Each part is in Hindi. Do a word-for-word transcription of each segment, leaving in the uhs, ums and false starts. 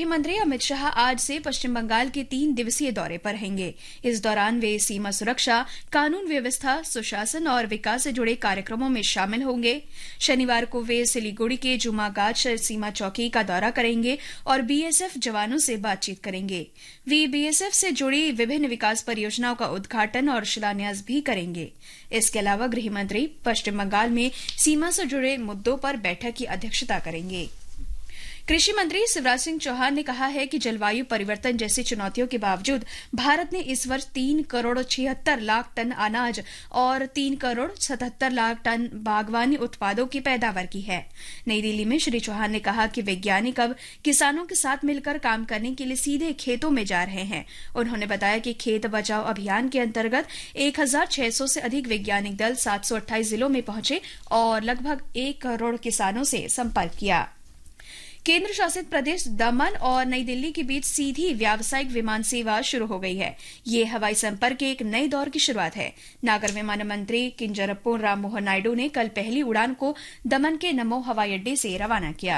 गृह मंत्री अमित शाह आज से पश्चिम बंगाल के तीन दिवसीय दौरे पर रहेंगे। इस दौरान वे सीमा सुरक्षा, कानून व्यवस्था, सुशासन और विकास से जुड़े कार्यक्रमों में शामिल होंगे। शनिवार को वे सिलीगुड़ी के जुमागाछ सीमा चौकी का दौरा करेंगे और बीएसएफ जवानों से बातचीत करेंगे। वे बीएसएफ से जुड़ी विभिन्न विकास परियोजनाओं का उद्घाटन और शिलान्यास भी करेंगे। इसके अलावा गृह मंत्री पश्चिम बंगाल में सीमा से जुड़े मुद्दों पर बैठक की अध्यक्षता करेंगे। कृषि मंत्री शिवराज सिंह चौहान ने कहा है कि जलवायु परिवर्तन जैसी चुनौतियों के बावजूद भारत ने इस वर्ष तीन करोड़ छिहत्तर लाख टन अनाज और तीन करोड़ सतहत्तर लाख टन बागवानी उत्पादों की पैदावार की है। नई दिल्ली में श्री चौहान ने कहा कि वैज्ञानिक अब किसानों के साथ मिलकर काम करने के लिए सीधे खेतों में जा रहे हैं। उन्होंने बताया कि खेत बचाओ अभियान के अंतर्गत एक हजार छह सौ से अधिक वैज्ञानिक दल सात सौ अट्ठाईस जिलों में पहुंचे और लगभग एक करोड़ किसानों से संपर्क किया। केंद्र शासित प्रदेश दमन और नई दिल्ली के बीच सीधी व्यावसायिक विमान सेवा शुरू हो गई है। ये हवाई संपर्क के एक नए दौर की शुरुआत है। नागर विमानन मंत्री किंजरप्पू राम मोहन नायडू ने कल पहली उड़ान को दमन के नमो हवाई अड्डे से रवाना किया।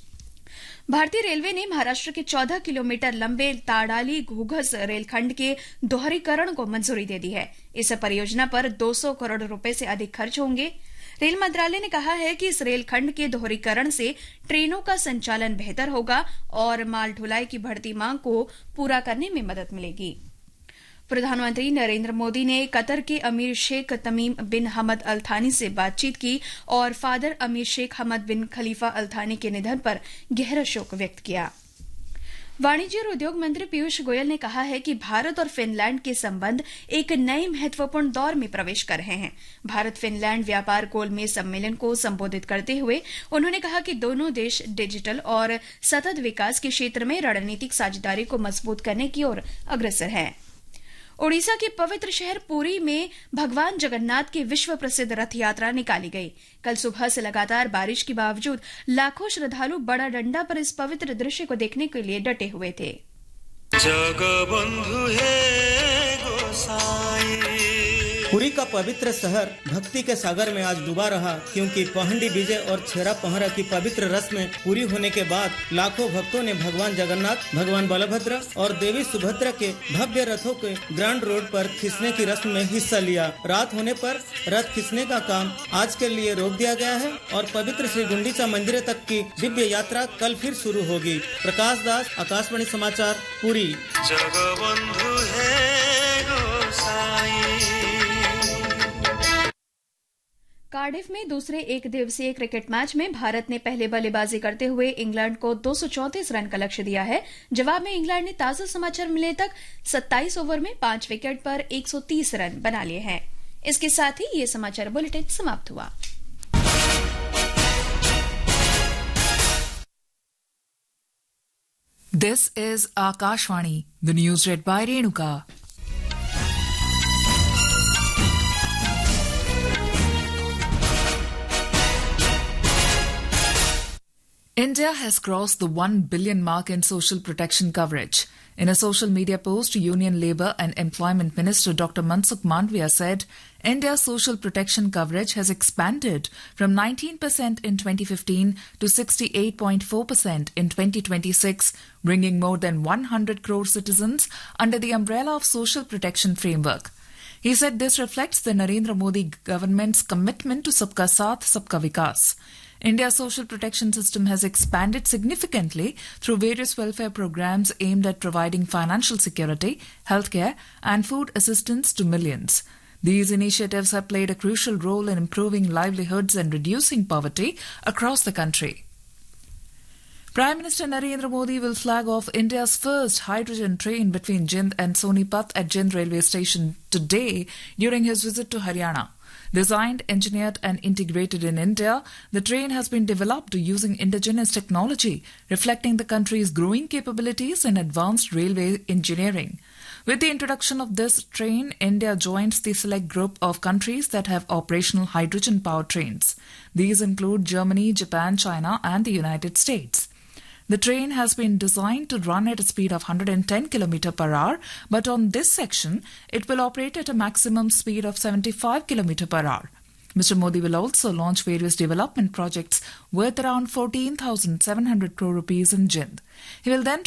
भारतीय रेलवे ने महाराष्ट्र के चौदह किलोमीटर लंबे ताड़ाली घूघस रेलखंड के दोहरीकरण को मंजूरी दे दी है। इस परियोजना पर दो सौ करोड़ रुपए से अधिक खर्च होंगे। रेल मंत्रालय ने कहा है कि इस रेलखंड के दोहरीकरण से ट्रेनों का संचालन बेहतर होगा और माल ढुलाई की बढ़ती मांग को पूरा करने में मदद मिलेगी। प्रधानमंत्री नरेंद्र मोदी ने कतर के अमीर शेख तमीम बिन हमद अल थानी से बातचीत की और फादर अमीर शेख हमद बिन खलीफा अल थानी के निधन पर गहरा शोक व्यक्त किया। वाणिज्य और उद्योग मंत्री पीयूष गोयल ने कहा है कि भारत और फिनलैंड के संबंध एक नए महत्वपूर्ण दौर में प्रवेश कर रहे हैं। भारत फिनलैंड व्यापार गोलमेज सम्मेलन को संबोधित करते हुए उन्होंने कहा कि दोनों देश डिजिटल और सतत विकास के क्षेत्र में रणनीतिक साझेदारी को मजबूत करने की ओर अग्रसर हैं। ओडिशा के पवित्र शहर पुरी में भगवान जगन्नाथ की विश्व प्रसिद्ध रथ यात्रा निकाली गई। कल सुबह से लगातार बारिश के बावजूद लाखों श्रद्धालु बड़ा डंडा पर इस पवित्र दृश्य को देखने के लिए डटे हुए थे। जगबंधु है गोसाई। पुरी का पवित्र शहर भक्ति के सागर में आज डूबा रहा, क्योंकि पहंडी विजय और छेरा पहरा की पवित्र रस्म पूरी होने के बाद लाखों भक्तों ने भगवान जगन्नाथ, भगवान बलभद्र और देवी सुभद्रा के भव्य रथों के ग्रांड रोड पर खींचने की रस्म में हिस्सा लिया। रात होने पर रथ खींचने का काम आज के लिए रोक दिया गया है और पवित्र श्री गुंडीचा मंदिर तक की दिव्य यात्रा कल फिर शुरू होगी। प्रकाश दास, आकाशवाणी समाचार, पुरी। जगबंधु है गोसाई। कार्डिफ में दूसरे एक दिवसीय क्रिकेट मैच में भारत ने पहले बल्लेबाजी करते हुए इंग्लैंड को दो सौ चौंतीस रन का लक्ष्य दिया है। जवाब में इंग्लैंड ने ताजा समाचार मिलने तक सत्ताईस ओवर में पांच विकेट पर एक सौ तीस रन बना लिए हैं। इसके साथ ही ये समाचार बुलेटिन समाप्त हुआ। This is Akashvani, the news red bye Renuka. India has crossed the one billion mark in social protection coverage. In a social media post, Union Labour and Employment Minister Doctor Mansukh Mandavia said India's social protection coverage has expanded from nineteen percent in twenty fifteen to sixty-eight point four percent in twenty twenty-six, bringing more than one hundred crore citizens under the umbrella of social protection framework. He said this reflects the Narendra Modi government's commitment to Sabka Saath, Sabka Vikas. India's social protection system has expanded significantly through various welfare programs aimed at providing financial security, healthcare, and food assistance to millions. These initiatives have played a crucial role in improving livelihoods and reducing poverty across the country. Prime Minister Narendra Modi will flag off India's first hydrogen train between Jind and Sonipat at Jind railway station today during his visit to Haryana. Designed, engineered and integrated in India, the train has been developed using indigenous technology, reflecting the country's growing capabilities in advanced railway engineering. With the introduction of this train, India joins the select group of countries that have operational hydrogen powertrains. These include Germany, Japan, China and the United States. The train has been designed to run at a speed of one hundred ten kilometers per hour, but on this section, it will operate at a maximum speed of seventy-five kilometers per hour. Mister Modi will also launch various development projects worth around fourteen thousand seven hundred crore rupees in Jind. He will then